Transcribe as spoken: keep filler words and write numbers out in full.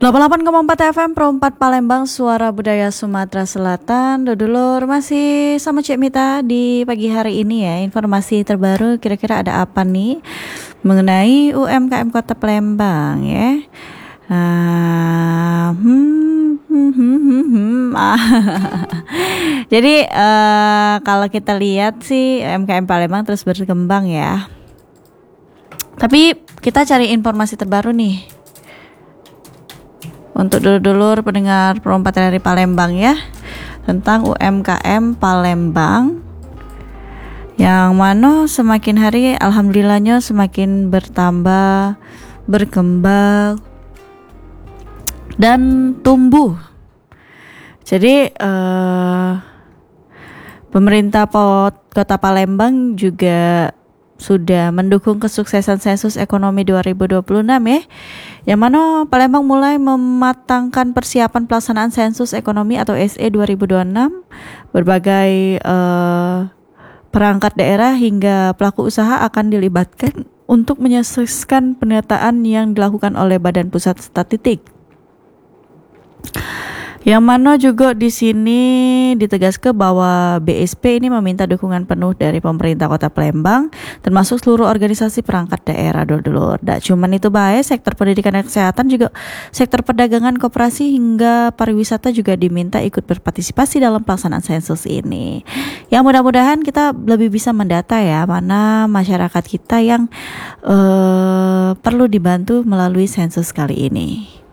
delapan puluh delapan koma empat F M Pro empat Palembang, Suara Budaya Sumatera Selatan. Dodolur, masih sama Cik Mita di pagi hari ini ya. Informasi terbaru kira-kira ada apa nih mengenai U M K M Kota Palembang ya. Nah, hmm, hmm, hmm, hmm, hmm. Ah. Jadi uh, kalau kita lihat sih U M K M Palembang terus berkembang ya. Tapi kita cari informasi terbaru nih untuk dulur-dulur pendengar Pro empat dari Palembang ya, tentang U M K M Palembang yang mana semakin hari alhamdulillahnya semakin bertambah, berkembang dan tumbuh. Jadi eh, pemerintah Kota Palembang juga sudah mendukung kesuksesan sensus ekonomi dua ribu dua puluh enam ya, yang mana Palembang mulai mematangkan persiapan pelaksanaan sensus ekonomi atau S E dua ribu dua puluh enam. Berbagai eh, perangkat daerah hingga pelaku usaha akan dilibatkan untuk menyukseskan penataan yang dilakukan oleh Badan Pusat Statistik. Yang mana juga di sini ditegaskan bahwa B S P ini meminta dukungan penuh dari pemerintah Kota Palembang, termasuk seluruh organisasi perangkat daerah dulur. Tak cuman itu baik, sektor pendidikan dan kesehatan juga, sektor perdagangan, koperasi hingga pariwisata juga diminta ikut berpartisipasi dalam pelaksanaan sensus ini. Yang mudah-mudahan kita lebih bisa mendata ya, mana masyarakat kita yang uh, perlu dibantu melalui sensus kali ini.